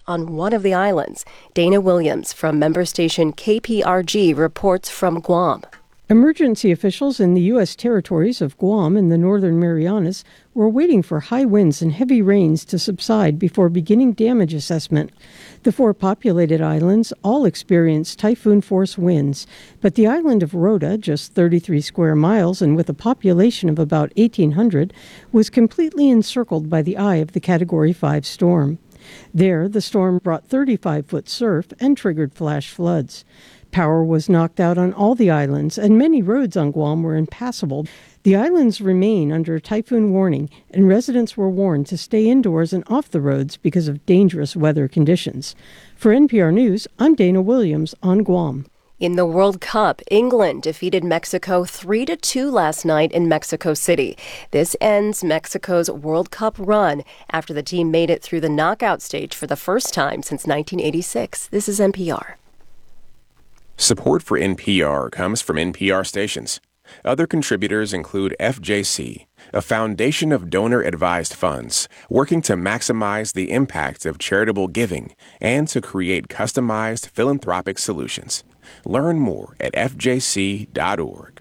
on one of the islands. Dana Williams from member station KPRG reports from Guam. Emergency officials in the U.S. territories of Guam and the Northern Marianas were waiting for high winds and heavy rains to subside before beginning damage assessment. The 4 populated islands all experienced typhoon-force winds, but the island of Rota, just 33 square miles and with a population of about 1,800, was completely encircled by the eye of the Category 5 storm. There, the storm brought 35-foot surf and triggered flash floods. Power was knocked out on all the islands, and many roads on Guam were impassable. The islands remain under typhoon warning, and residents were warned to stay indoors and off the roads because of dangerous weather conditions. For NPR News, I'm Dana Williams on Guam. In the World Cup, England defeated Mexico 3-2 last night in Mexico City. This ends Mexico's World Cup run after the team made it through the knockout stage for the first time since 1986. This is NPR. Support for NPR comes from NPR stations. Other contributors include FJC, a foundation of donor-advised funds working to maximize the impact of charitable giving and to create customized philanthropic solutions. Learn more at fjc.org.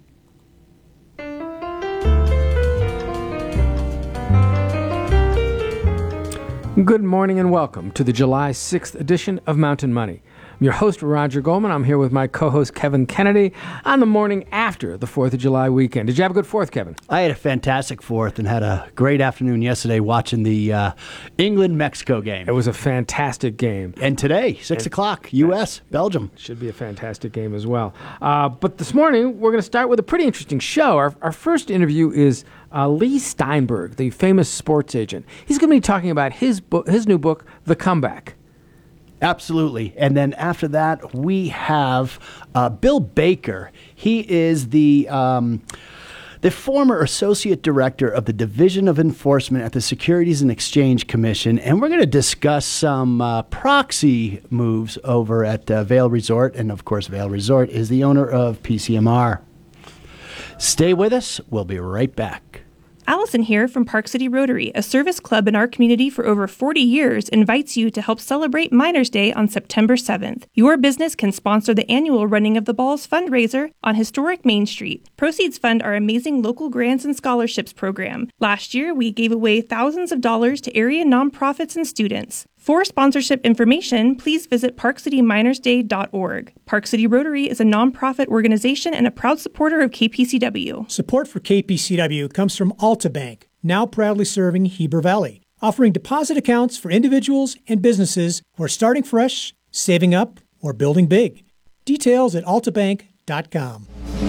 Good morning and welcome to the July 6th edition of Mountain Money. I'm your host, Roger Goldman. I'm here with my co-host, Kevin Kennedy, on the morning after the 4th of July weekend. Did you have a good 4th, Kevin? I had a fantastic 4th and had a great afternoon yesterday watching the England-Mexico game. It was a fantastic game. And today, 6 o'clock, U.S., Belgium. Should be a fantastic game as well. But this morning, we're going to start with a pretty interesting show. Our first interview is Lee Steinberg, the famous sports agent. He's going to be talking about his new book, The Comeback. Absolutely. And then after that, we have Bill Baker. He is the former associate director of the Division of Enforcement at the Securities and Exchange Commission. And we're going to discuss some proxy moves over at Vail Resort. And of course, Vail Resort is the owner of PCMR. Stay with us. We'll be right back. Allison here from Park City Rotary, a service club in our community for over 40 years, invites you to help celebrate Miners' Day on September 7th. Your business can sponsor the annual Running of the Balls fundraiser on historic Main Street. Proceeds fund our amazing local grants and scholarships program. Last year, we gave away thousands of dollars to area nonprofits and students. For sponsorship information, please visit parkcityminersday.org. Park City Rotary is a nonprofit organization and a proud supporter of KPCW. Support for KPCW comes from Alta Bank, now proudly serving Heber Valley, offering deposit accounts for individuals and businesses who are starting fresh, saving up, or building big. Details at altabank.com.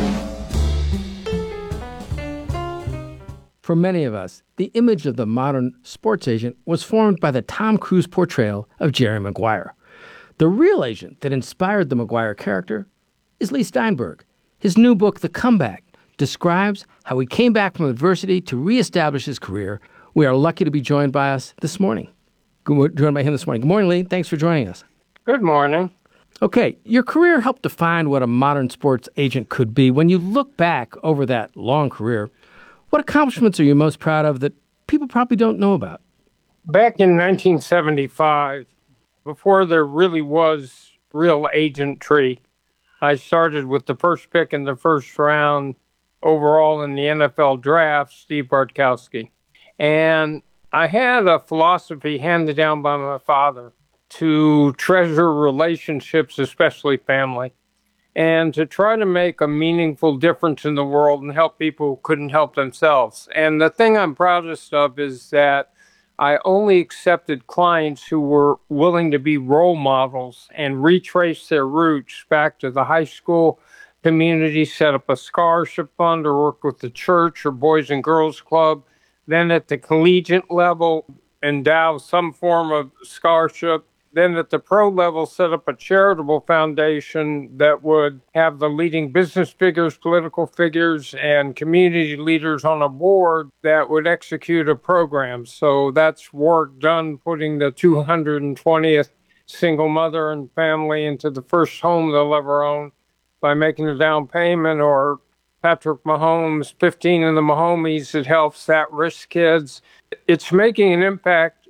For many of us, the image of the modern sports agent was formed by the Tom Cruise portrayal of Jerry Maguire. The real agent that inspired the Maguire character is Lee Steinberg. His new book, The Comeback, describes how he came back from adversity to reestablish his career. We are lucky to be joined by him this morning. Good morning, Lee. Thanks for joining us. Good morning. Okay, your career helped define what a modern sports agent could be. When you look back over that long career, what accomplishments are you most proud of that people probably don't know about? Back in 1975, before there really was real agentry, I started with the first pick in the first round overall in the NFL draft, Steve Bartkowski. And I had a philosophy handed down by my father to treasure relationships, especially family, and to try to make a meaningful difference in the world and help people who couldn't help themselves. And the thing I'm proudest of is that I only accepted clients who were willing to be role models and retrace their roots back to the high school community, set up a scholarship fund or work with the church or Boys and Girls Club. Then at the collegiate level, endow some form of scholarship. Then at the pro level, set up a charitable foundation that would have the leading business figures, political figures, and community leaders on a board that would execute a program. So that's work done putting the 220th single mother and family into the first home they'll ever own by making a down payment, or Patrick Mahomes, 15 in the Mahomies, that helps at-risk kids. It's making an impact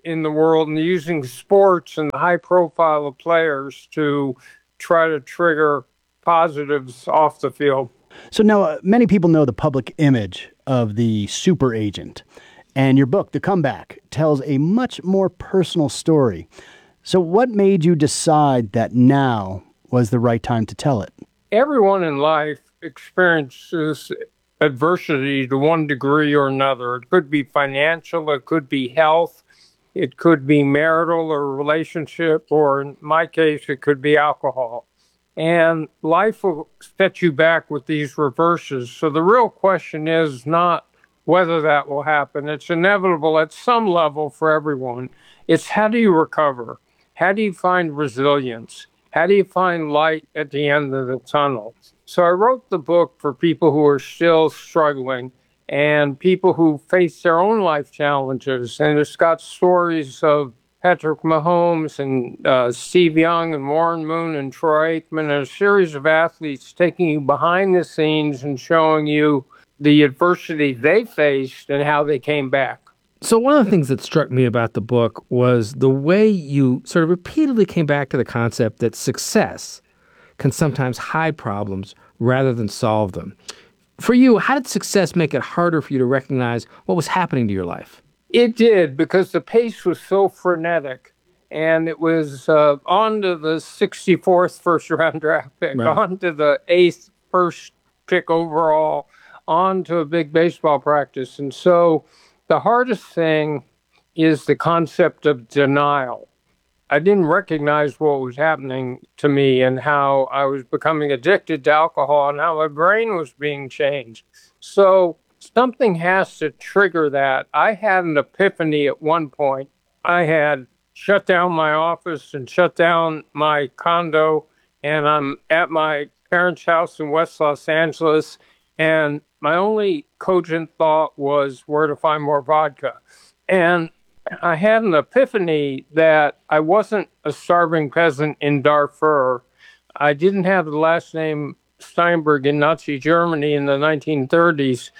in the world and using sports and the high profile of players to try to trigger positives off the field. So now many people know the public image of the super agent, and your book, The Comeback, tells a much more personal story. So what made you decide that now was the right time to tell it? Everyone in life experiences adversity to one degree or another. It could be financial, it could be health, it could be marital or relationship, or in my case, it could be alcohol. And life will set you back with these reverses. So the real question is not whether that will happen. It's inevitable at some level for everyone. It's how do you recover? How do you find resilience? How do you find light at the end of the tunnel? So I wrote the book for people who are still struggling and people who face their own life challenges. And it's got stories of Patrick Mahomes and Steve Young and Warren Moon and Troy Aikman and a series of athletes taking you behind the scenes and showing you the adversity they faced and how they came back. So one of the things that struck me about the book was the way you sort of repeatedly came back to the concept that success can sometimes hide problems rather than solve them. For you, how did success make it harder for you to recognize what was happening to your life? It did, because the pace was so frenetic, and it was on to the 64th first-round draft pick, Right. on to the 8th first pick overall, on to a big baseball practice. And so the hardest thing is the concept of denial. I didn't recognize what was happening to me and how I was becoming addicted to alcohol and how my brain was being changed. So something has to trigger that. I had an epiphany at one point. I had shut down my office and shut down my condo, and I'm at my parents' house in West Los Angeles, and my only cogent thought was where to find more vodka. And I had an epiphany that I wasn't a starving peasant in Darfur. I didn't have the last name Steinberg in Nazi Germany in the 1930s.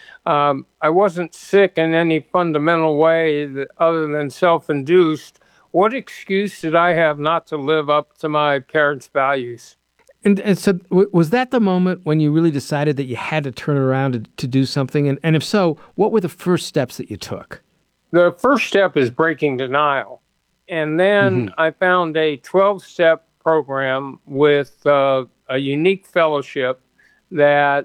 I wasn't sick in any fundamental way other than self-induced. What excuse did I have not to live up to my parents' values? And so was that the moment when you really decided that you had to turn around to do something? And if so, what were the first steps that you took? The first step is breaking denial. And then I found a 12-step program with a unique fellowship that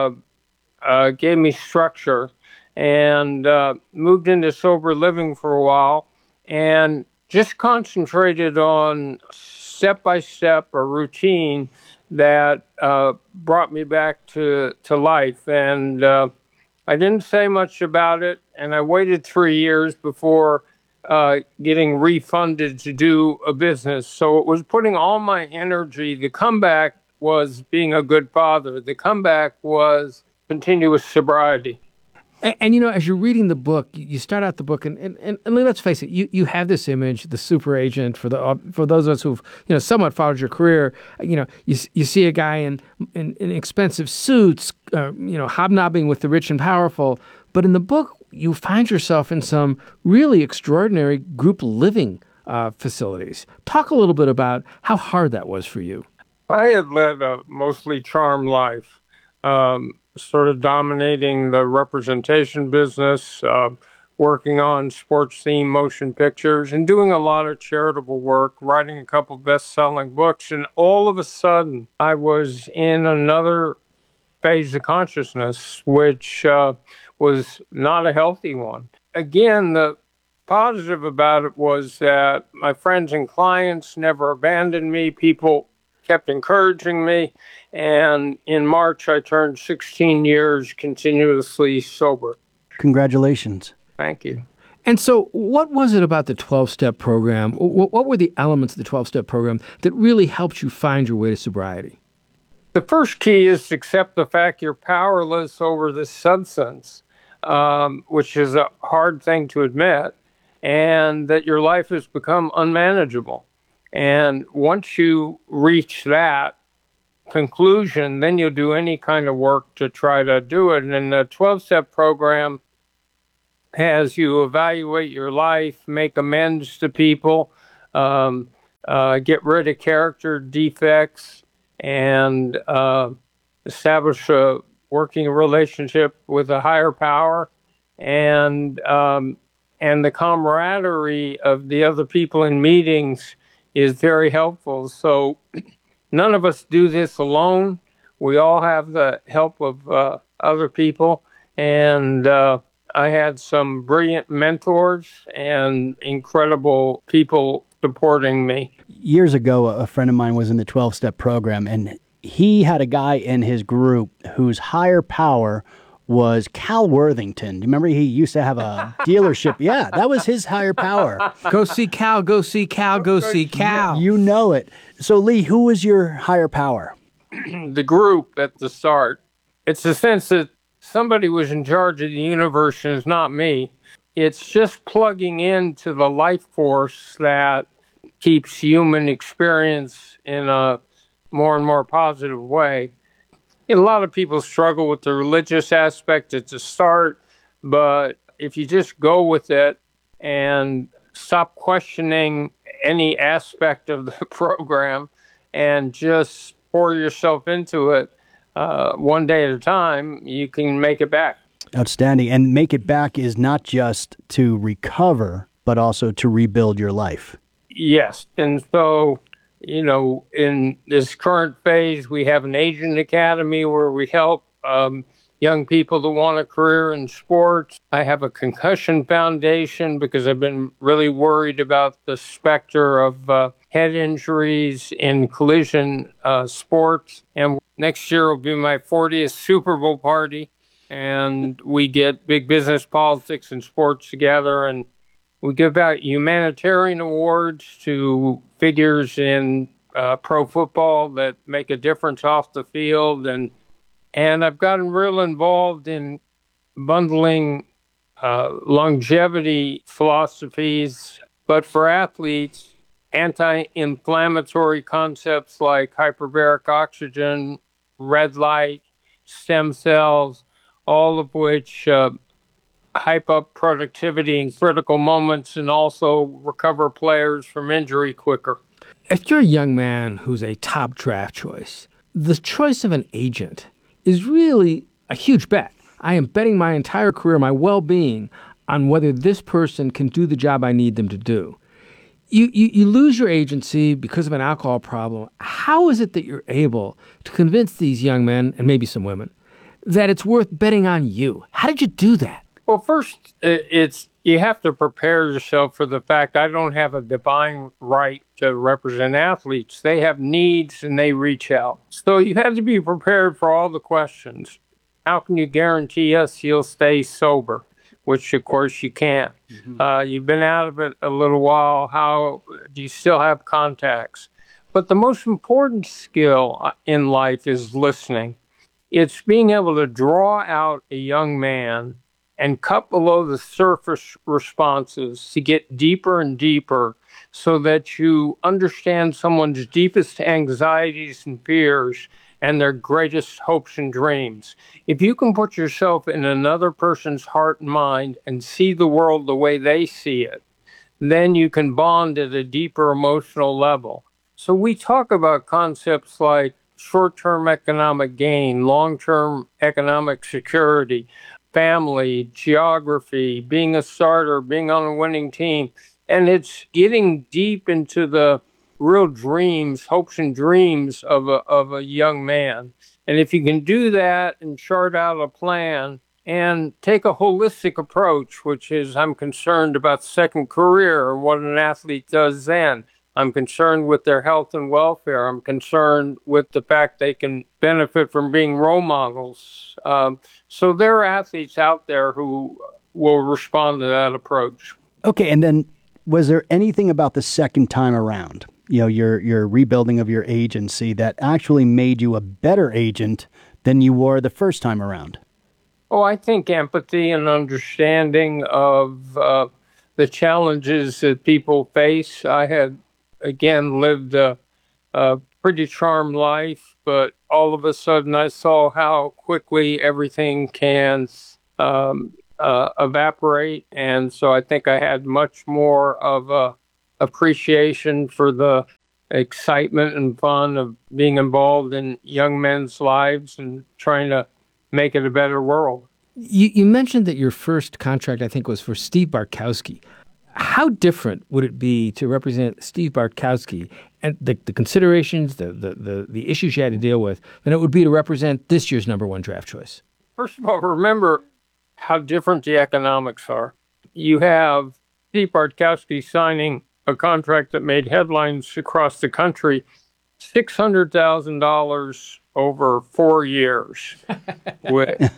gave me structure, and moved into sober living for a while and just concentrated on step-by-step a routine that brought me back to life. And I didn't say much about it, and I waited 3 years before getting refunded to do a business. So it was putting all my energy. The comeback was being a good father. The comeback was continuous sobriety. And you know, as you're reading the book, you start out the book, and let's face it, you have this image, the super agent. For those of us who've somewhat followed your career, you see a guy in expensive suits, hobnobbing with the rich and powerful. But in the book, you find yourself in some really extraordinary group living facilities. Talk a little bit about how hard that was for you. I had led a mostly charmed life. Sort of dominating the representation business, working on sports-themed motion pictures, and doing a lot of charitable work, writing a couple best-selling books. And all of a sudden, I was in another phase of consciousness, which was not a healthy one. Again, the positive about it was that my friends and clients never abandoned me. People kept encouraging me. And in March, I turned 16 years continuously sober. Congratulations. Thank you. And so what was it about the 12-step program? What were the elements of the 12-step program that really helped you find your way to sobriety? The first key is to accept the fact you're powerless over this substance, which is a hard thing to admit, and that your life has become unmanageable. And once you reach that conclusion, then you'll do any kind of work to try to do it. And in the 12-step program, has you evaluate your life, make amends to people, get rid of character defects, and establish a working relationship with a higher power, and the camaraderie of the other people in meetings is very helpful. So none of us do this alone. We all have the help of other people, and I had some brilliant mentors and incredible people supporting me. Years ago, a friend of mine was in the 12-step program, and he had a guy in his group whose higher power was Cal Worthington. Do you remember he used to have a dealership? Yeah, that was his higher power. Go see Cal, go see Cal, go see Cal. You know it. So, Lee, who was your higher power? The group at the start. It's the sense that somebody was in charge of the universe and it's not me. It's just plugging into the life force that keeps human experience in a more and more positive way. A lot of people struggle with the religious aspect at the start, but if you just go with it and stop questioning any aspect of the program and just pour yourself into it one day at a time, you can make it back. Outstanding. And make it back is not just to recover, but also to rebuild your life. Yes. And so, in this current phase, we have an agent academy where we help young people that want a career in sports. I have a concussion foundation because I've been really worried about the specter of head injuries in collision sports. And next year will be my 40th Super Bowl party. And we get big business, politics, and sports together. And we give out humanitarian awards to figures in pro football that make a difference off the field. And I've gotten real involved in bundling longevity philosophies, but for athletes, anti-inflammatory concepts like hyperbaric oxygen, red light, stem cells, all of which hype up productivity in critical moments and also recover players from injury quicker. If you're a young man who's a top draft choice, the choice of an agent is really a huge bet. I am betting my entire career, my well-being, on whether this person can do the job I need them to do. You lose your agency because of an alcohol problem. How is it that you're able to convince these young men, and maybe some women, that it's worth betting on you? How did you do that? Well, first, you have to prepare yourself for the fact I don't have a divine right to represent athletes. They have needs and they reach out. So you have to be prepared for all the questions. How can you guarantee us you'll stay sober? Which, of course, you can't. Mm-hmm. You've been out of it a little while. How do you still have contacts? But the most important skill in life is listening. It's being able to draw out a young man and cut below the surface responses to get deeper and deeper so that you understand someone's deepest anxieties and fears and their greatest hopes and dreams. If you can put yourself in another person's heart and mind and see the world the way they see it, then you can bond at a deeper emotional level. So we talk about concepts like short-term economic gain, long-term economic security, family, geography, being a starter, being on a winning team. And it's getting deep into the real dreams, hopes and dreams of a young man. And if you can do that and chart out a plan and take a holistic approach, which is I'm concerned about second career or what an athlete does then. I'm concerned with their health and welfare. I'm concerned with the fact they can benefit from being role models. So there are athletes out there who will respond to that approach. Okay, and then was there anything about the second time around, your rebuilding of your agency that actually made you a better agent than you were the first time around? Oh, I think empathy and understanding of the challenges that people face. I had again, lived a pretty charmed life, but all of a sudden I saw how quickly everything can evaporate. And so I think I had much more of a appreciation for the excitement and fun of being involved in young men's lives and trying to make it a better world. You mentioned that your first contract, I think, was for Steve Bartkowski. How different would it be to represent Steve Bartkowski and the considerations, the issues you had to deal with, than it would be to represent this year's number one draft choice? First of all, remember how different the economics are. You have Steve Bartkowski signing a contract that made headlines across the country, $600,000 over 4 years. And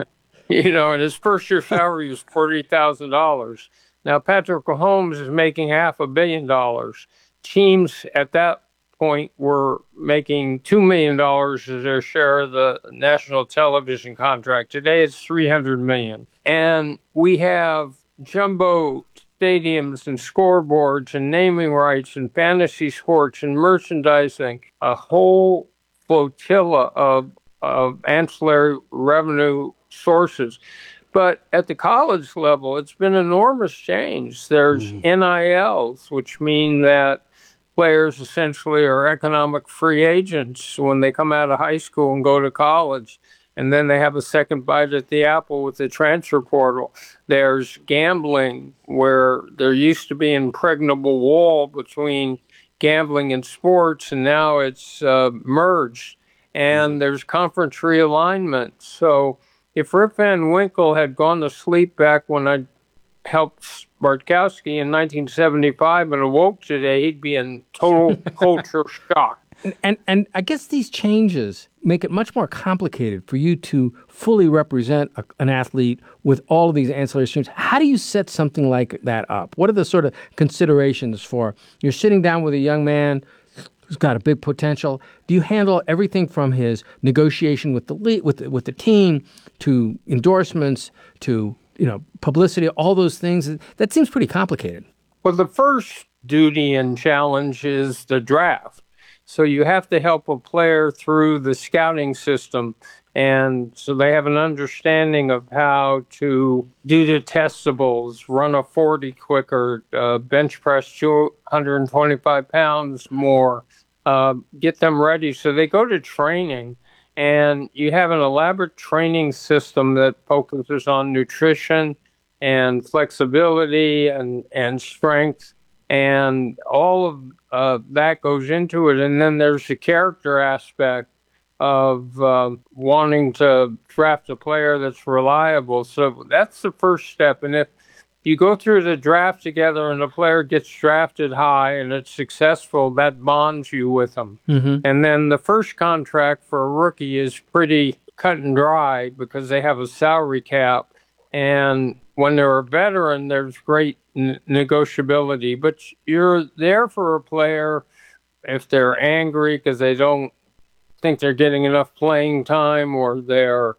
his first year salary was $40,000. Now, Patrick Mahomes is making $500 million. Teams at that point were making $2 million as their share of the national television contract. Today, it's $300 million. And we have jumbo stadiums and scoreboards and naming rights and fantasy sports and merchandising, a whole flotilla of ancillary revenue sources. But at the college level, it's been enormous change. There's NILs, which mean that players essentially are economic free agents when they come out of high school and go to college. And then they have a second bite at the apple with the transfer portal. There's gambling, where there used to be an impregnable wall between gambling and sports, and now it's merged. And there's conference realignment. So if Rip Van Winkle had gone to sleep back when I helped Bartkowski in 1975 and awoke today, he'd be in total culture shock. And I guess these changes make it much more complicated for you to fully represent an athlete with all of these ancillary streams. How do you set something like that up? What are the sort of considerations for you're sitting down with a young man who's got a big potential? Do you handle everything from his negotiation with the with the team to endorsements to publicity, all those things? That seems pretty complicated. Well, the first duty and challenge is the draft. So you have to help a player through the scouting system, and so they have an understanding of how to do the testables, run a 40 quicker, bench press 225 pounds more, get them ready. So they go to training, and you have an elaborate training system that focuses on nutrition and flexibility and strength. And all of that goes into it. And then there's the character aspect of wanting to draft a player that's reliable. So that's the first step. And if you go through the draft together and the player gets drafted high and it's successful, that bonds you with them. Mm-hmm. And then the first contract for a rookie is pretty cut and dry because they have a salary cap. And when they're a veteran, there's great negotiability. But you're there for a player if they're angry because they don't think they're getting enough playing time, or they're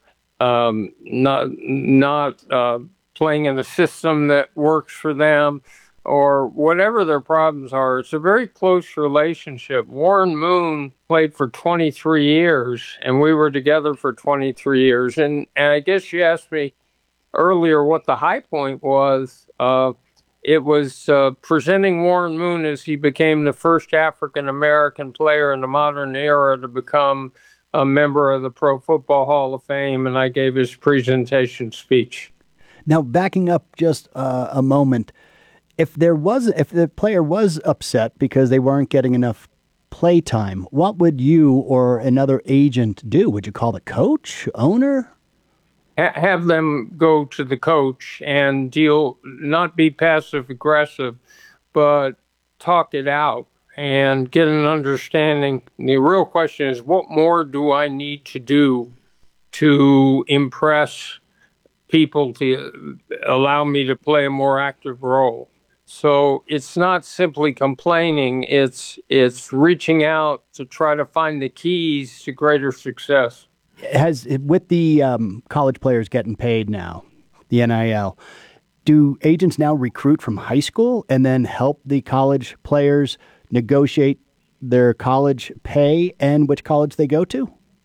not playing in a system that works for them, or whatever their problems are. It's a very close relationship. Warren Moon played for 23 years, and we were together for 23 years. And I guess you asked me earlier what the high point was. It was presenting Warren Moon as he became the first African-American player in the modern era to become a member of the Pro Football Hall of Fame, and I gave his presentation speech. Now, backing up just a moment, if the player was upset because they weren't getting enough play time, what would you or another agent do? Would you call the coach, owner? Have them go to the coach and not be passive aggressive, but talk it out and get an understanding. The real question is, what more do I need to do to impress people to allow me to play a more active role? So it's not simply complaining, it's reaching out to try to find the keys to greater success. With the college players getting paid now, the NIL, do agents now recruit from high school and then help the college players negotiate their college pay and which college they go to?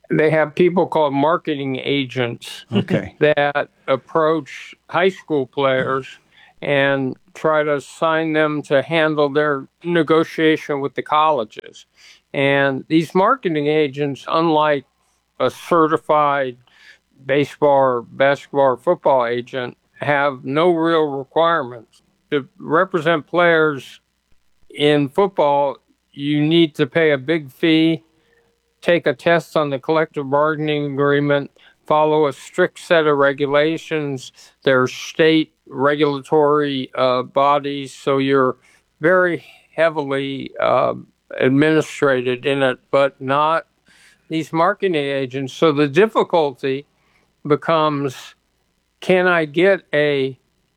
they have people called marketing agents Okay. that approach high school players and try to assign them to handle their negotiation with the colleges. And these marketing agents, unlike a certified baseball, basketball, or football agent, have no real requirements. To represent players in football, you need to pay a big fee, take a test on the collective bargaining agreement, follow a strict set of regulations. There's state regulatory bodies, so you're very heavily administrated in it, but not these marketing agents. So the difficulty becomes, can I get a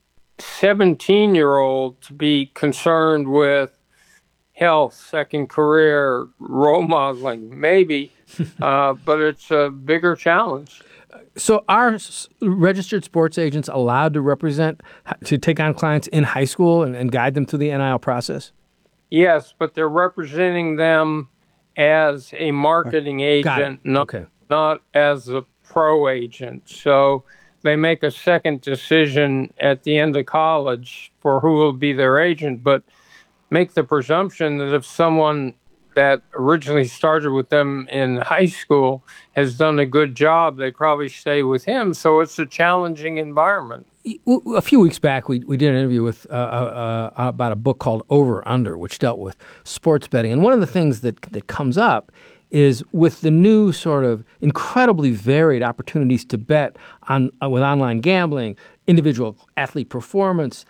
17-year-old to be concerned with health, second career, role modeling? Maybe, but it's a bigger challenge. So are registered sports agents allowed to take on clients in high school and guide them through the NIL process? Yes, but they're representing them as a marketing agent, not as a pro agent. So they make a second decision at the end of college for who will be their agent, but make the presumption that if someone that originally started with them in high school has done a good job, they probably stay with him. So it's a challenging environment. A few weeks back, we did an interview with about a book called Over Under, which dealt with sports betting. And one of the things that comes up is with the new sort of incredibly varied opportunities to bet on with online gambling, individual athlete performance,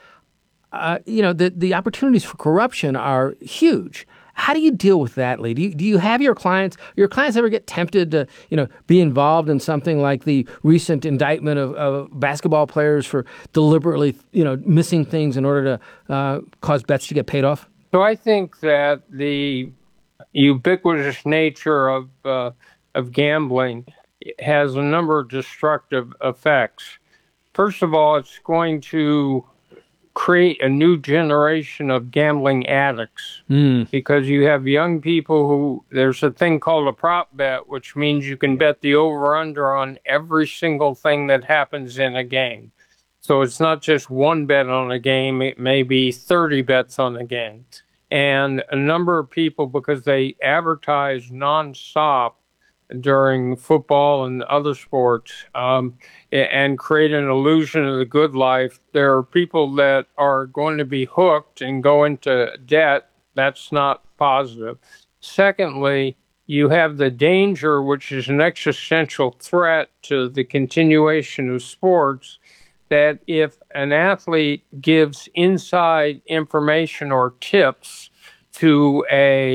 the opportunities for corruption are huge. How do you deal with that, Lee? Do you have your clients ever get tempted to, be involved in something like the recent indictment of basketball players for deliberately, missing things in order to cause bets to get paid off? So I think that the ubiquitous nature of gambling has a number of destructive effects. First of all, it's going to create a new generation of gambling addicts because you have young people who, there's a thing called a prop bet, which means you can bet the over-under on every single thing that happens in a game. So it's not just one bet on a game, it may be 30 bets on a game. And a number of people, because they advertise nonstop during football and other sports and create an illusion of the good life, there are people that are going to be hooked and go into debt. That's not positive. Secondly, you have the danger, which is an existential threat to the continuation of sports, that if an athlete gives inside information or tips to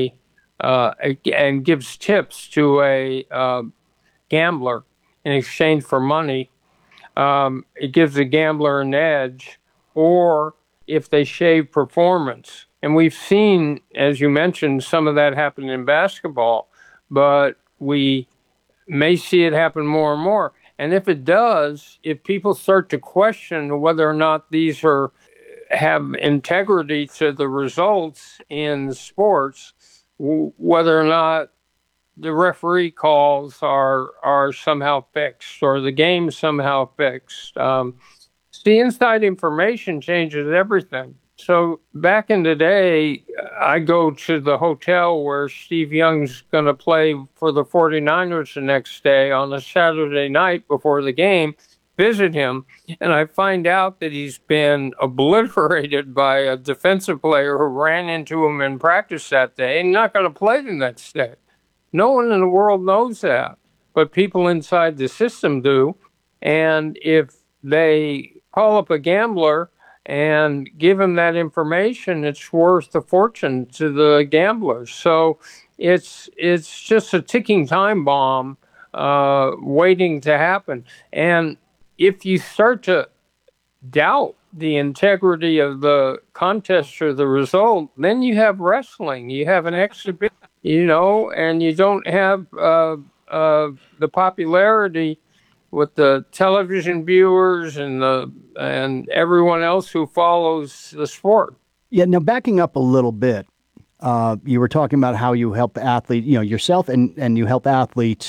and gives tips to a gambler in exchange for money, it gives the gambler an edge, or if they shave performance. And we've seen, as you mentioned, some of that happen in basketball, but we may see it happen more and more. And if it does, if people start to question whether or not these have integrity to the results in sports, whether or not the referee calls are somehow fixed or the game somehow fixed. The inside information changes everything. So back in the day, I go to the hotel where Steve Young's going to play for the 49ers the next day on a Saturday night before the game, visit him, and I find out that he's been obliterated by a defensive player who ran into him in practice that day and not going to play the next day. No one in the world knows that, but people inside the system do. And if they call up a gambler and give him that information, it's worth a fortune to the gamblers. So it's just a ticking time bomb waiting to happen. And if you start to doubt the integrity of the contest or the result, then you have wrestling. You have an exhibition, and you don't have the popularity with the television viewers and everyone else who follows the sport. Yeah. Now, backing up a little bit, you were talking about how you help athletes, yourself, and you help athletes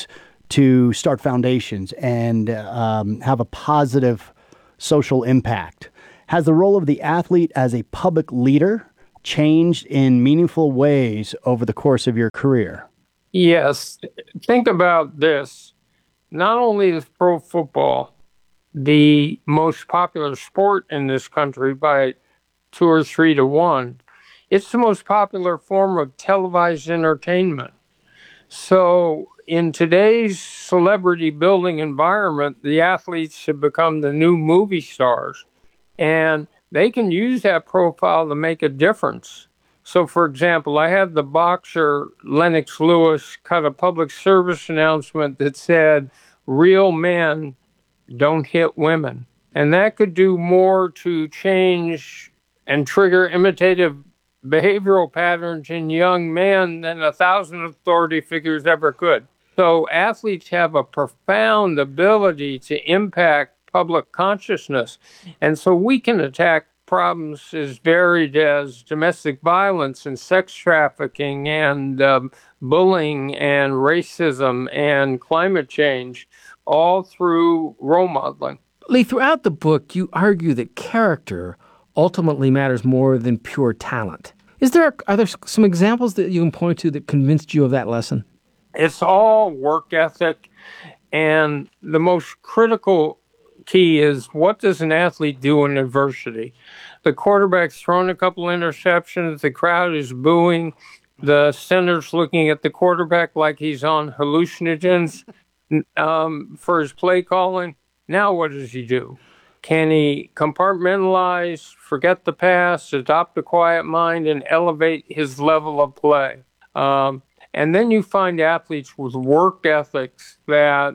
to start foundations and have a positive social impact. Has the role of the athlete as a public leader changed in meaningful ways over the course of your career? Yes. Think about this. Not only is pro football the most popular sport in this country by 2 or 3 to 1, it's the most popular form of televised entertainment. So in today's celebrity building environment, the athletes have become the new movie stars, and they can use that profile to make a difference. So, for example, I had the boxer Lennox Lewis cut a public service announcement that said, "Real men don't hit women." And that could do more to change and trigger imitative behavioral patterns in young men than 1,000 authority figures ever could. So athletes have a profound ability to impact public consciousness. And so we can attack problems as varied as domestic violence and sex trafficking and bullying and racism and climate change, all through role modeling. Lee, throughout the book, you argue that character ultimately matters more than pure talent. Are there some examples that you can point to that convinced you of that lesson? It's all work ethic, and the most critical key is, what does an athlete do in adversity? The quarterback's thrown a couple interceptions, the crowd is booing, the center's looking at the quarterback like he's on hallucinogens for his play calling. Now what does he do? Can he compartmentalize, forget the past, adopt a quiet mind, and elevate his level of play? And then you find athletes with work ethics that,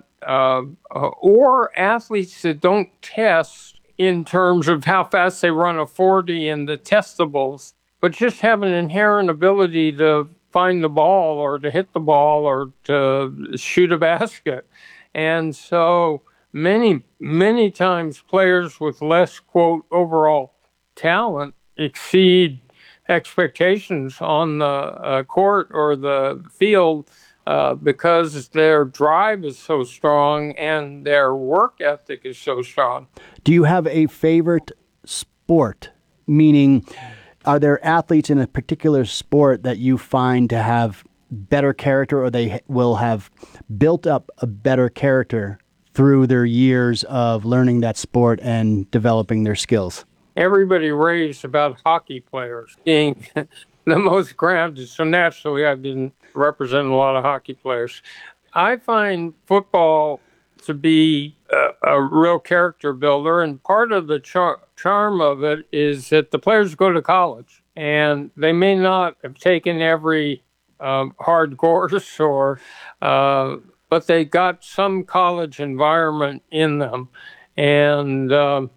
or athletes that don't test in terms of how fast they run a 40 in the testables, but just have an inherent ability to find the ball or to hit the ball or to shoot a basket. And so many times players with less, quote, overall talent exceed expectations on the court or the field because their drive is so strong and their work ethic is so strong. Do you have a favorite sport? Meaning, are there athletes in a particular sport that you find to have better character, or they will have built up a better character through their years of learning that sport and developing their skills? Everybody raves about hockey players being the most grounded, so naturally I've been representing a lot of hockey players. I find football to be a real character builder, and part of the charm of it is that the players go to college, and they may not have taken every hard course but they got some college environment in them. And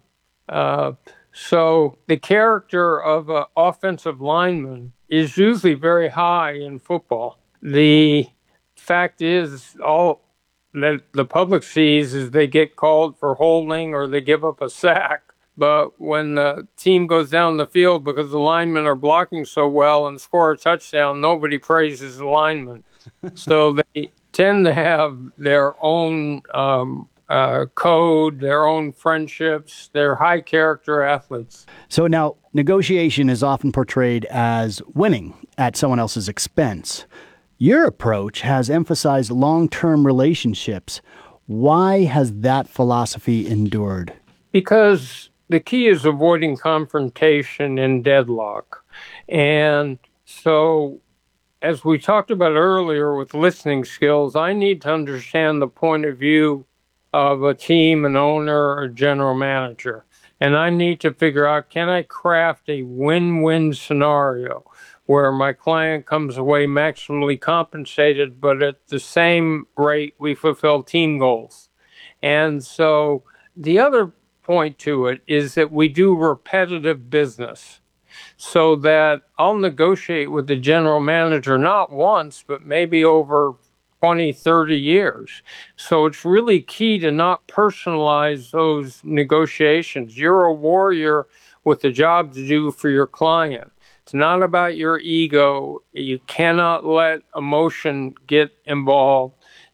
so the character of an offensive lineman is usually very high in football. The fact is, all that the public sees is they get called for holding or they give up a sack. But when the team goes down the field because the linemen are blocking so well and score a touchdown, nobody praises the linemen. So they tend to have their own code, their own friendships. They're high character athletes. So now negotiation is often portrayed as winning at someone else's expense. Your approach has emphasized long-term relationships. Why has that philosophy endured? Because the key is avoiding confrontation and deadlock. And so, as we talked about earlier with listening skills, I need to understand the point of view of a team, an owner, or general manager. And I need to figure out, can I craft a win-win scenario where my client comes away maximally compensated, but at the same rate we fulfill team goals? And so the other point to it is that we do repetitive business, so that I'll negotiate with the general manager not once, but maybe over 20, 30 years. So it's really key to not personalize those negotiations. You're a warrior with a job to do for your client. It's not about your ego. You cannot let emotion get involved.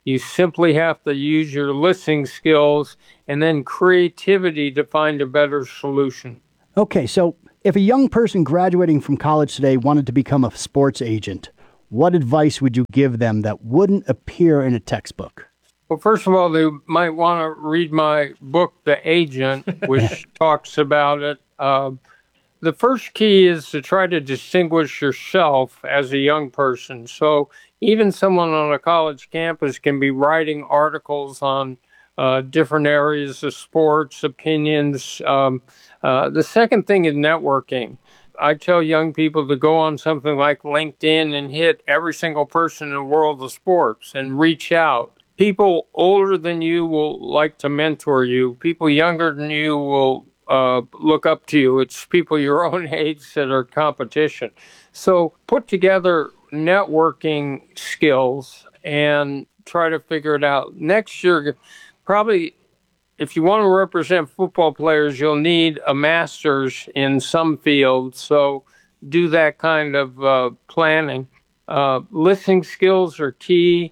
You simply have to use your listening skills and then creativity to find a better solution. Okay, so if a young person graduating from college today wanted to become a sports agent, what advice would you give them that wouldn't appear in a textbook? Well, first of all, they might want to read my book, The Agent, which talks about it. The first key is to try to distinguish yourself as a young person. So even someone on a college campus can be writing articles on different areas of sports, opinions. The second thing is networking. I tell young people to go on something like LinkedIn and hit every single person in the world of sports and reach out. People older than you will like to mentor you. People younger than you will look up to you. It's people your own age that are competition. So put together networking skills and try to figure it out. Next year, probably, if you want to represent football players, you'll need a master's in some field. So do that kind of planning. Listening skills are key.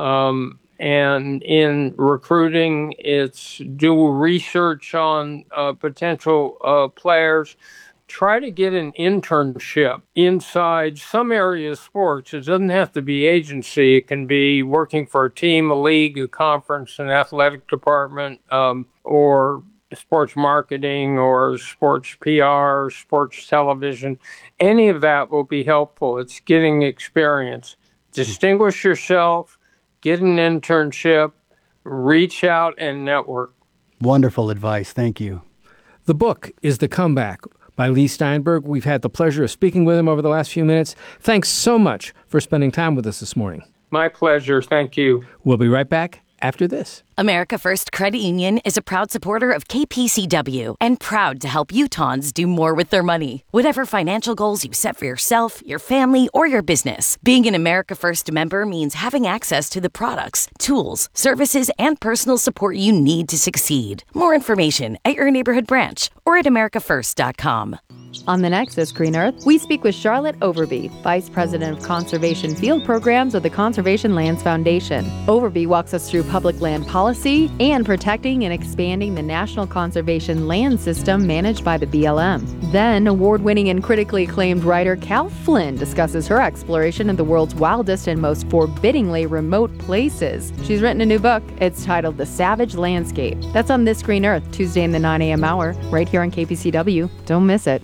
And in recruiting, it's do research on potential players. Try to get an internship inside some area of sports. It doesn't have to be agency. It can be working for a team, a league, a conference, an athletic department, or sports marketing or sports PR, sports television. Any of that will be helpful. It's getting experience. Distinguish yourself. Get an internship, reach out, and network. Wonderful advice. Thank you. The book is The Comeback by Lee Steinberg. We've had the pleasure of speaking with him over the last few minutes. Thanks so much for spending time with us this morning. My pleasure. Thank you. We'll be right back after this. America First Credit Union is a proud supporter of KPCW and proud to help Utahns do more with their money. Whatever financial goals you set for yourself, your family, or your business, being an America First member means having access to the products, tools, services, and personal support you need to succeed. More information at your neighborhood branch or at americafirst.com. On the next This Green Earth, we speak with Charlotte Overby, Vice President of Conservation Field Programs of the Conservation Lands Foundation. Overby walks us through public land policy and protecting and expanding the National Conservation Land System managed by the BLM. Then, award-winning and critically acclaimed writer Cal Flynn discusses her exploration of the world's wildest and most forbiddingly remote places. She's written a new book. It's titled The Savage Landscape. That's on This Green Earth, Tuesday in the 9 a.m. hour, right here on KPCW. Don't miss it.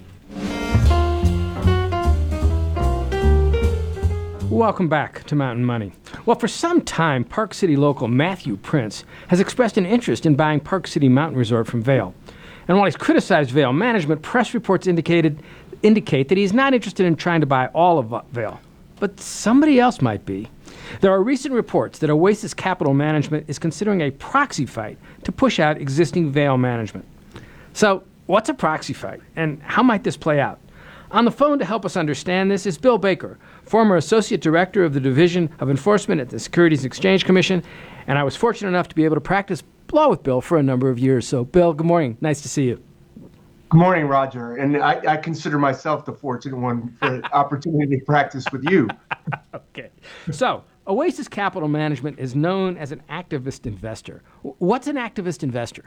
Welcome back to Mountain Money. Well, for some time, Park City local Matthew Prince has expressed an interest in buying Park City Mountain Resort from Vail. And while he's criticized Vail management, press reports indicate that he's not interested in trying to buy all of Vail. But somebody else might be. There are recent reports that Oasis Capital Management is considering a proxy fight to push out existing Vail management. So, what's a proxy fight, and how might this play out? On the phone to help us understand this is Bill Baker, former Associate Director of the Division of Enforcement at the Securities and Exchange Commission, and I was fortunate enough to be able to practice law with Bill for a number of years. So, Bill, good morning. Nice to see you. Good morning, Roger. And I consider myself the fortunate one for the opportunity to practice with you. Okay. So, Oasis Capital Management is known as an activist investor. What's an activist investor?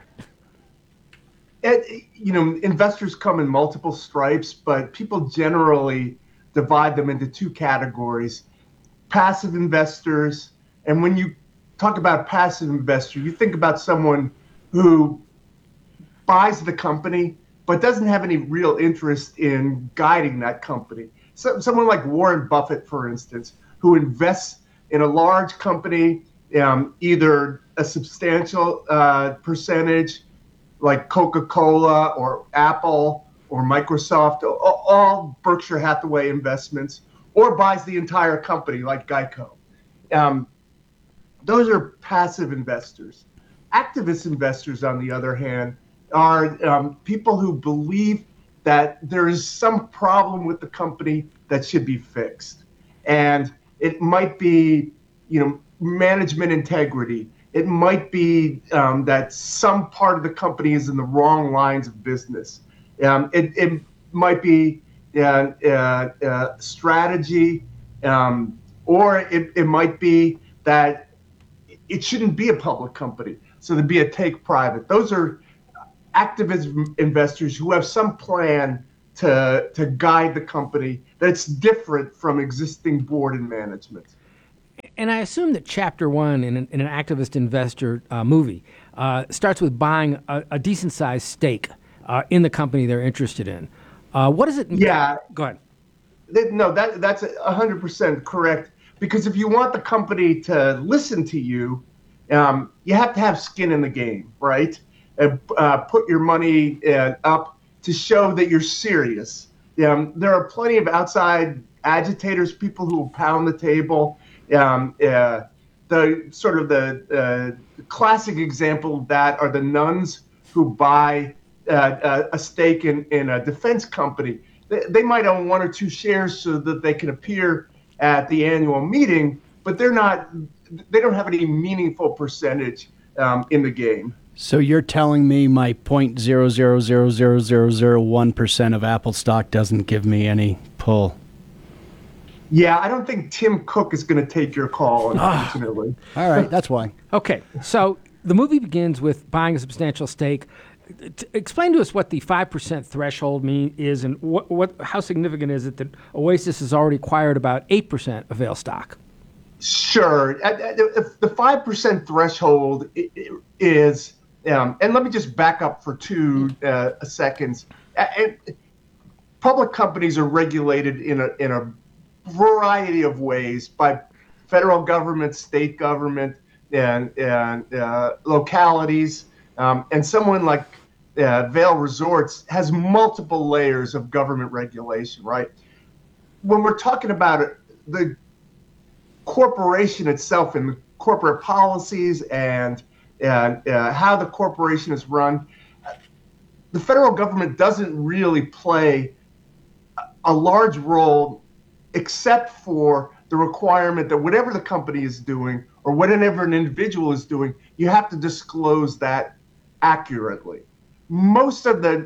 Investors come in multiple stripes, but people generally divide them into two categories: passive investors. And when you talk about passive investor, you think about someone who buys the company but doesn't have any real interest in guiding that company. So, someone like Warren Buffett, for instance, who invests in a large company, either a substantial percentage like Coca-Cola or Apple or Microsoft, all Berkshire Hathaway investments, or buys the entire company like Geico. Those are passive investors. Activist investors, on the other hand, are people who believe that there is some problem with the company that should be fixed. And it might be, management integrity. It might be that some part of the company is in the wrong lines of business. It might be strategy, or it might be that it shouldn't be a public company. So there'd be a take private. Those are activist investors who have some plan to guide the company that's different from existing board and management. And I assume that Chapter 1 in an activist investor movie starts with buying a decent-sized stake in the company they're interested in. What does it mean? Yeah. Go ahead. No, that's 100% correct. Because if you want the company to listen to you, you have to have skin in the game, right? Put your money up to show that you're serious. There are plenty of outside agitators, people who will pound the table. The classic example of that are the nuns who buy a stake in a defense company. They might own 1 or 2 shares so that they can appear at the annual meeting, but they don't have any meaningful percentage in the game. So you're telling me my 0.0000001% of Apple stock doesn't give me any pull? Yeah, I don't think Tim Cook is going to take your call, unfortunately. All right, that's why. Okay, so the movie begins with buying a substantial stake. Explain to us what the 5% threshold is, and how significant is it that Oasis has already acquired about 8% of Vail stock? Sure. The 5% threshold is, and let me just back up for 2 seconds. Public companies are regulated in a variety of ways by federal government, state government, and localities. And someone like Vail Resorts has multiple layers of government regulation, right? When we're talking about it, the corporation itself and the corporate policies and how the corporation is run, the federal government doesn't really play a large role except for the requirement that whatever the company is doing or whatever an individual is doing, you have to disclose that accurately. Most of the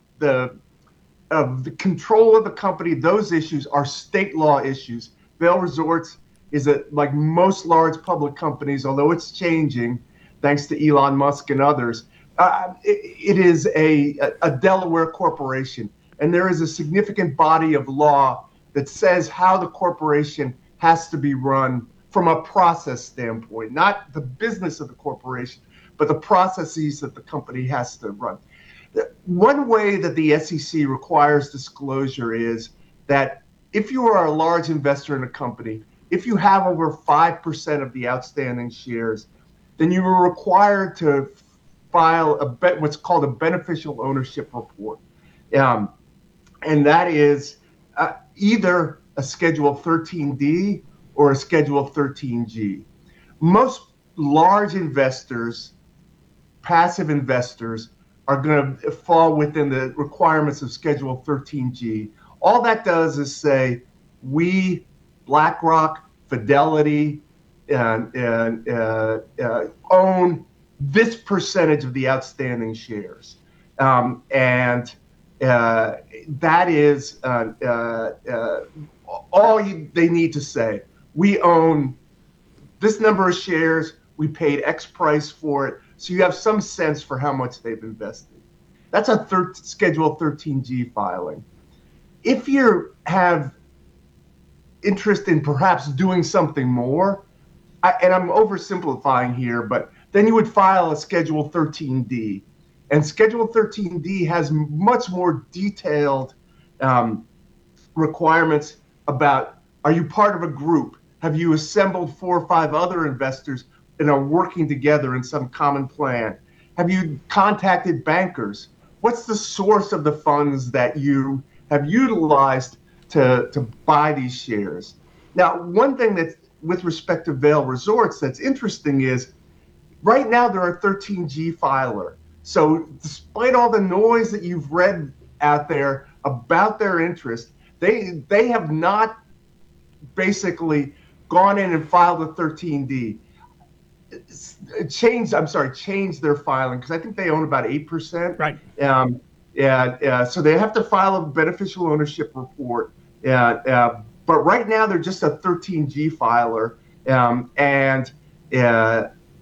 control of the company, those issues are state law issues. Vail Resorts is like most large public companies, although it's changing thanks to Elon Musk and others. It is a Delaware corporation, and there is a significant body of law that says how the corporation has to be run from a process standpoint, not the business of the corporation, but the processes that the company has to run. One way that the SEC requires disclosure is that if you are a large investor in a company, if you have over 5% of the outstanding shares, then you are required to file what's called a beneficial ownership report. And that is either a Schedule 13D or a Schedule 13G. Most large investors, passive investors, are going to fall within the requirements of Schedule 13G. All that does is say, we, BlackRock, Fidelity, own this percentage of the outstanding shares. That is all they need to say. We own this number of shares. We paid X price for it. So you have some sense for how much they've invested. That's a Schedule 13G filing. If you have interest in perhaps doing something more, and I'm oversimplifying here, but then you would file a Schedule 13D. And Schedule 13D has much more detailed requirements about, are you part of a group? Have you assembled 4 or 5 other investors and are working together in some common plan? Have you contacted bankers? What's the source of the funds that you have utilized to buy these shares? Now, one thing that's with respect to Vail Resorts that's interesting is right now they're a 13G filer. So despite all the noise that you've read out there about their interest, they have not basically gone in and filed a 13D. Changed their filing because I think they own about 8%. Right. So they have to file a beneficial ownership report. But right now they're just a 13G filer, and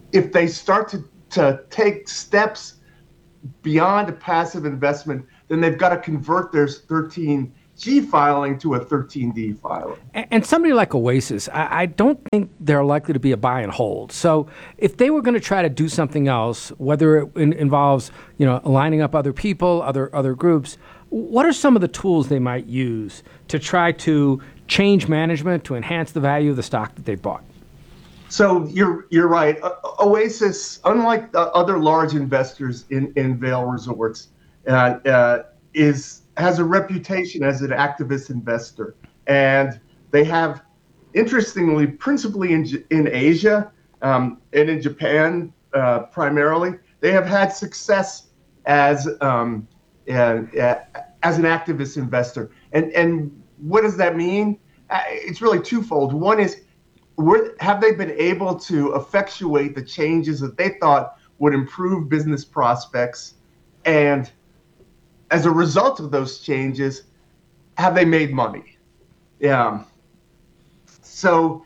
if they start to take steps beyond a passive investment, then they've got to convert their 13G filing to a 13D filing. And somebody like Oasis, I don't think they're likely to be a buy and hold. So if they were going to try to do something else, whether it involves lining up other people, other groups, what are some of the tools they might use to try to change management to enhance the value of the stock that they bought? So you're right. Oasis, unlike the other large investors in Vail Resorts, has a reputation as an activist investor, and they have, interestingly, principally in Asia and in Japan primarily, they have had success as an activist investor. And what does that mean? It's really twofold. One is, have they been able to effectuate the changes that they thought would improve business prospects? And as a result of those changes, have they made money? Yeah. So,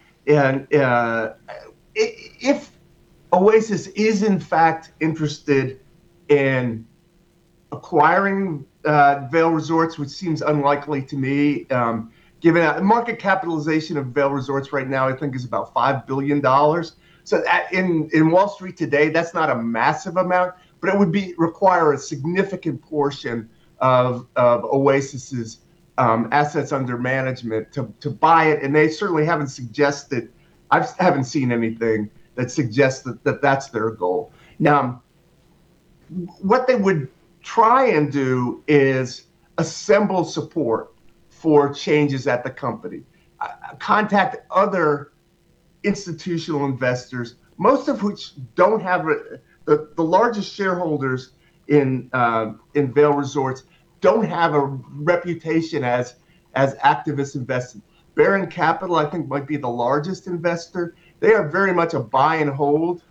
if Oasis is in fact interested in acquiring Vail Resorts, which seems unlikely to me, given the market capitalization of Vail Resorts right now, I think is about $5 billion. So in Wall Street today, that's not a massive amount, but it would require a significant portion of Oasis's assets under management to buy it. And they certainly haven't suggested, I haven't seen anything that suggests that that's their goal. Now, what they would try and do is assemble support for changes at the company, contact other institutional investors, most of which don't have the largest shareholders in Vail Resorts don't have a reputation as activist investors. Baron Capital, I think, might be the largest investor. They are very much a buy and hold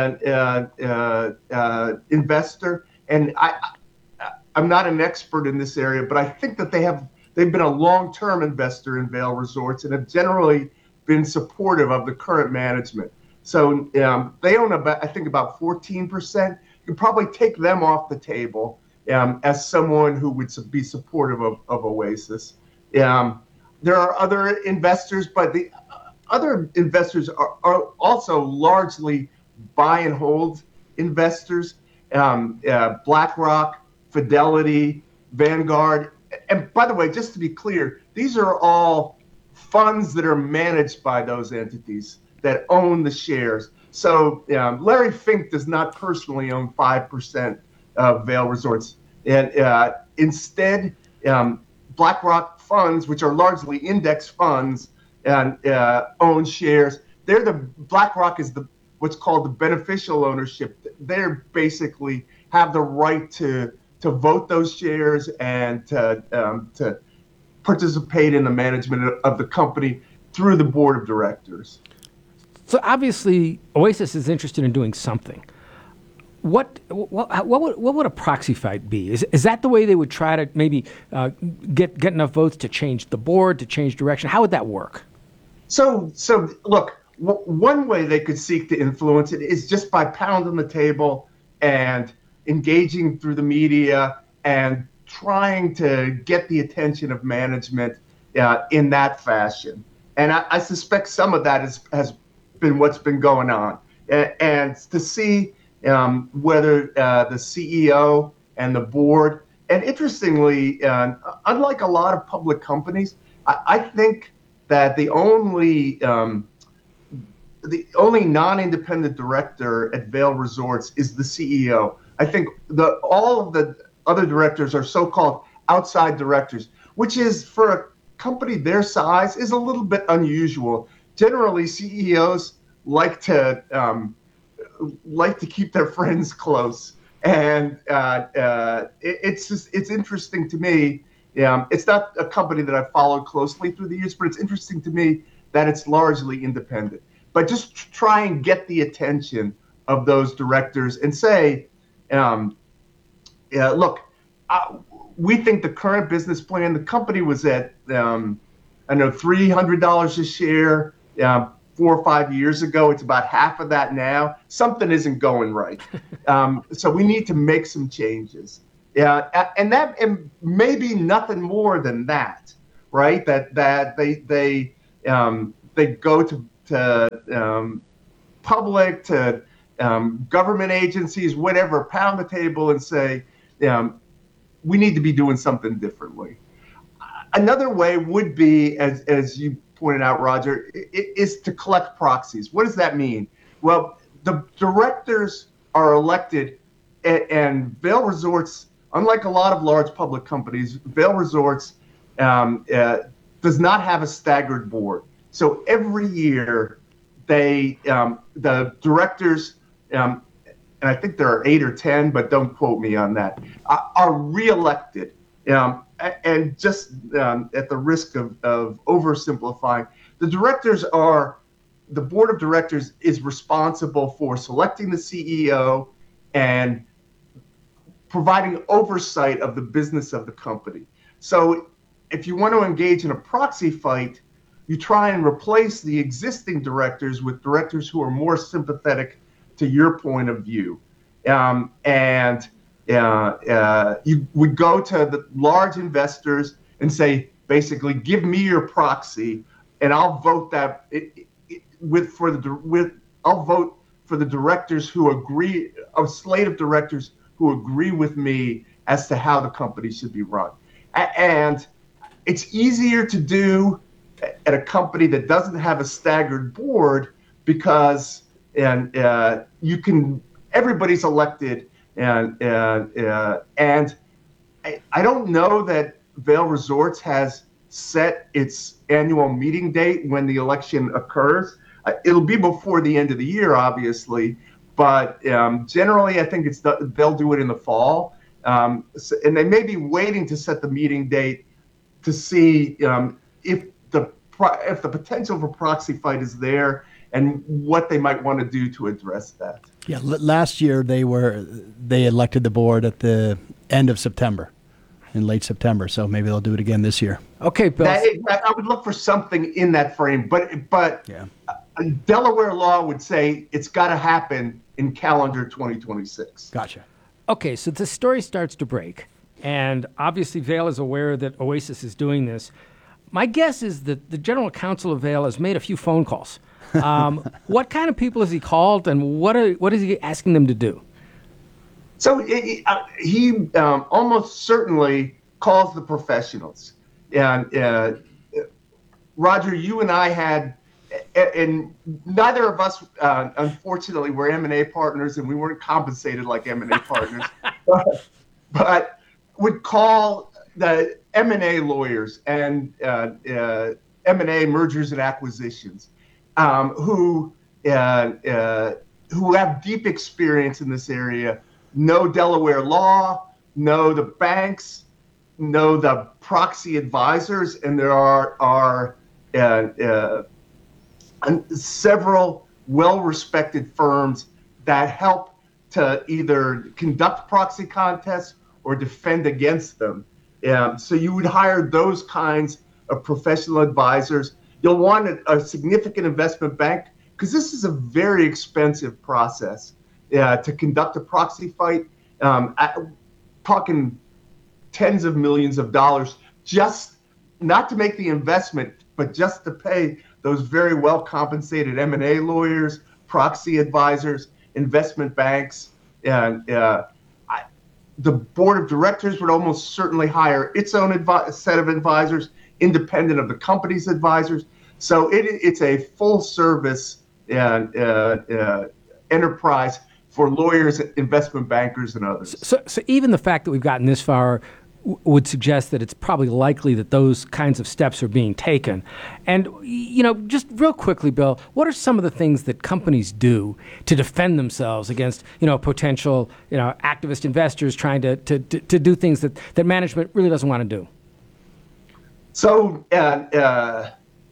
investor. And I'm not an expert in this area, but I think that they've been a long-term investor in Vail Resorts and have generally been supportive of the current management. So they own about 14%. You can probably take them off the table as someone who would be supportive of Oasis. There are other investors, but the other investors are also largely buy and hold investors. BlackRock, Fidelity, Vanguard. And by the way, just to be clear, these are all funds that are managed by those entities that own the shares. So Larry Fink does not personally own 5% of Vail Resorts. And instead, BlackRock funds, which are largely index funds, own shares. BlackRock is what's called the beneficial ownership. They basically have the right to vote those shares and to participate in the management of the company through the board of directors. So obviously, Oasis is interested in doing something. What would a proxy fight be? Is that the way they would try to maybe get enough votes to change the board, to change direction? How would that work? So look, one way they could seek to influence it is just by pounding the table and engaging through the media and trying to get the attention of management in that fashion. And I suspect some of that has been what's been going on. And to see whether the CEO and the board, and interestingly, unlike a lot of public companies, I think that the only non-independent director at Vail Resorts is the CEO. I think all of the other directors are so-called outside directors, which is, for a company their size, is a little bit unusual. Generally, CEOs like to keep their friends close, and it's interesting to me. It's not a company that I've followed closely through the years, but it's interesting to me that it's largely independent. But just try and get the attention of those directors and say, look, we think the current business plan, the company was at, $300 a share 4 or 5 years ago. It's about half of that now. Something isn't going right. So we need to make some changes. Yeah, and maybe nothing more than that, right? That they go to public, to government agencies, whatever, pound the table and say, we need to be doing something differently. Another way would be, as you pointed out, Roger, is to collect proxies. What does that mean? Well, the directors are elected, and Vail Resorts, unlike a lot of large public companies, Vail Resorts does not have a staggered board. So every year, the directors, and I think there are 8 or 10, but don't quote me on that, are reelected. And just at the risk of oversimplifying, the board of directors is responsible for selecting the CEO and providing oversight of the business of the company. So if you want to engage in a proxy fight, you try and replace the existing directors with directors who are more sympathetic to your point of view. You would go to the large investors and say, basically, give me your proxy, and I'll vote that I'll vote for the directors who agree, a slate of directors who agree with me as to how the company should be run. And it's easier to do at a company that doesn't have a staggered board because everybody's elected. And I don't know that Vail Resorts has set its annual meeting date when the election occurs. It'll be before the end of the year, obviously, but generally I think they'll do it in the fall. And they may be waiting to set the meeting date to see if the potential for proxy fight is there and what they might want to do to address that. Yeah, last year they elected the board at the end of September, in late September. So maybe they'll do it again this year. Okay, Bill. I would look for something in that frame, but yeah. Delaware law would say it's got to happen in calendar 2026. Gotcha. Okay, so the story starts to break, and obviously Vail is aware that Oasis is doing this. My guess is that the general counsel of Vail has made a few phone calls. What kind of people has he called, and what is he asking them to do? So he almost certainly calls the professionals. And Roger, you and I had, and neither of us, unfortunately, were M&A partners, and we weren't compensated like M&A partners, but would call the M&A lawyers and M&A mergers and acquisitions, who have deep experience in this area, know Delaware law, know the banks, know the proxy advisors, and there are several well-respected firms that help to either conduct proxy contests or defend against them. So you would hire those kinds of professional advisors. You'll want a significant investment bank because this is a very expensive process to conduct a proxy fight. Talking tens of millions of dollars, just not to make the investment, but just to pay those very well compensated M&A lawyers, proxy advisors, investment banks, and the board of directors would almost certainly hire its own set of advisors, independent of the company's advisors. So it's a full service enterprise for lawyers, investment bankers, and others. So even the fact that we've gotten this far would suggest that it's probably likely that those kinds of steps are being taken. And, just real quickly, Bill, what are some of the things that companies do to defend themselves against, potential, activist investors trying to do things that management really doesn't want to do? So the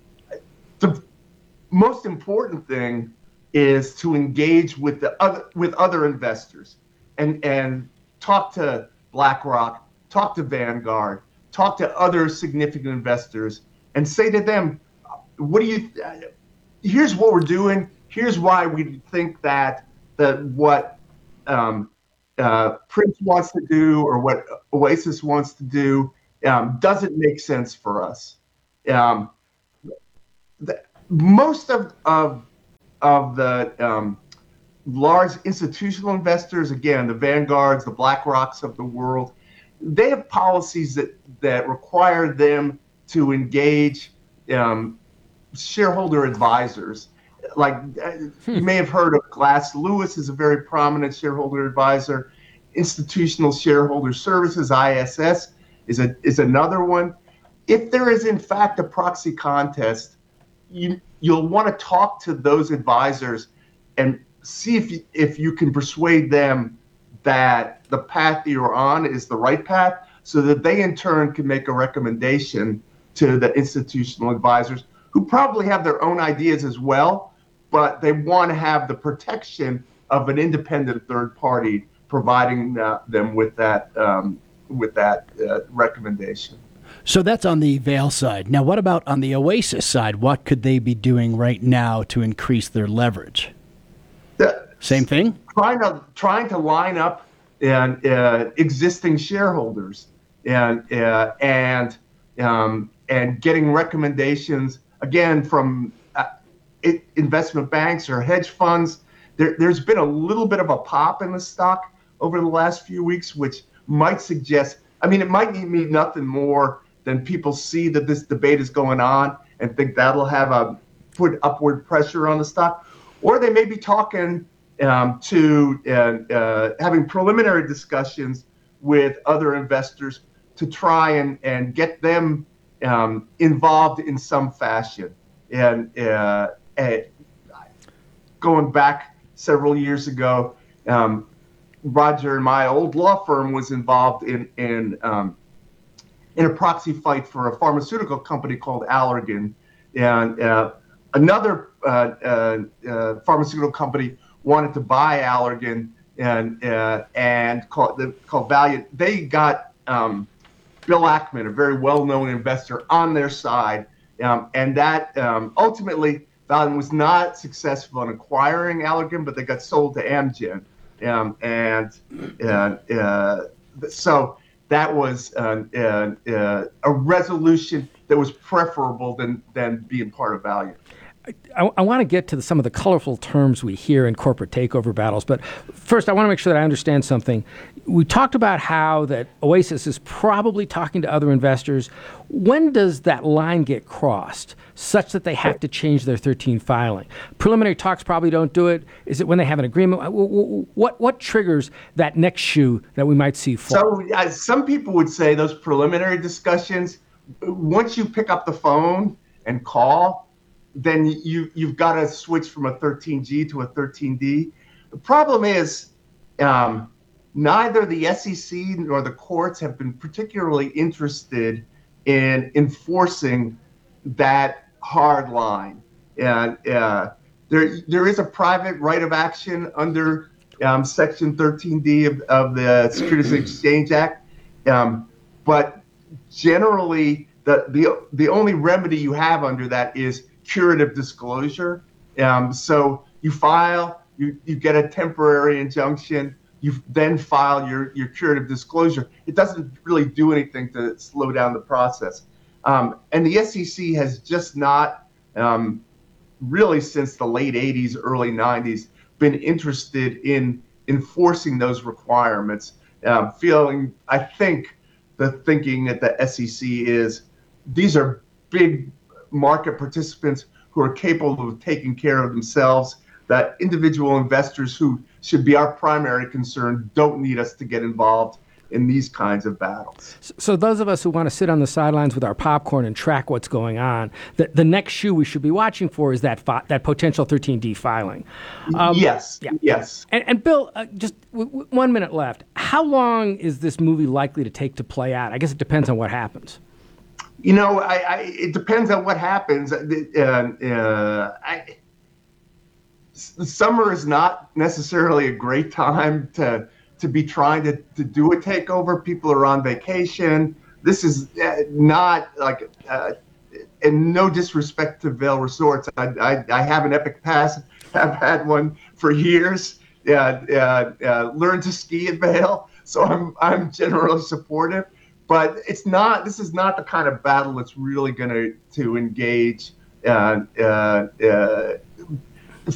most important thing is to engage with other investors and talk to BlackRock, talk to Vanguard, talk to other significant investors, and say to them, "What do here's what we're doing. Here's why we think that what Prince wants to do or what Oasis wants to do doesn't make sense for us. Most of the large institutional investors, again, the Vanguards, the BlackRocks of the world, they have policies that require them to engage shareholder advisors. Like you may have heard of Glass Lewis is a very prominent shareholder advisor. Institutional Shareholder Services, ISS, is another one. If there is in fact a proxy contest, you'll want to talk to those advisors and see if you can persuade them that the path that you're on is the right path, so that they in turn can make a recommendation to the institutional advisors, who probably have their own ideas as well, but they want to have the protection of an independent third party providing them with that recommendation. So that's on the Vail side. Now, what about on the Oasis side? What could they be doing right now to increase their leverage? Same thing? Trying to line up existing shareholders and getting recommendations again from investment banks or hedge funds. There's been a little bit of a pop in the stock over the last few weeks, which might suggest, it might mean nothing more than people see that this debate is going on and think that'll put upward pressure on the stock, or they may be talking to having preliminary discussions with other investors to try and get them involved in some fashion. And going back several years ago, Roger and my old law firm was involved in a proxy fight for a pharmaceutical company called Allergan, and another pharmaceutical company wanted to buy Allergan and called Valiant. They got Bill Ackman, a very well-known investor, on their side, and that ultimately Valiant was not successful in acquiring Allergan, but they got sold to Amgen, so that was a resolution that was preferable than being part of Valiant. I want to get to some of the colorful terms we hear in corporate takeover battles, but first I want to make sure that I understand something. We talked about how that Oasis is probably talking to other investors. When does that line get crossed such that they have to change their 13 filing? Preliminary talks probably don't do it. Is it when they have an agreement? What triggers that next shoe that we might see fall? So some people would say those preliminary discussions, once you pick up the phone and call, then you've got to switch from a 13G to a 13D. The problem is neither the SEC nor the courts have been particularly interested in enforcing that hard line. And there is a private right of action under Section 13D of the Securities and Exchange Act, but generally the only remedy you have under that is curative disclosure. So you file, you get a temporary injunction, you then file your curative disclosure. It doesn't really do anything to slow down the process. And the SEC has just not, really since the late 80s, early 90s, been interested in enforcing those requirements. I think the thinking at the SEC is these are big market participants who are capable of taking care of themselves, that individual investors who should be our primary concern don't need us to get involved in these kinds of battles. So those of us who want to sit on the sidelines with our popcorn and track what's going on, the next shoe we should be watching for is that potential 13D filing. Yes. Yeah. Yes. And Bill, just 1 minute left. How long is this movie likely to take to play out? I guess it depends on what happens. It depends on what happens. Summer is not necessarily a great time to be trying to do a takeover. People are on vacation. This is not like and no disrespect to Vail Resorts, I have an Epic Pass, have had one for years. Learn to ski at Vail, so I'm generally supportive. But this is not the kind of battle that's really going to engage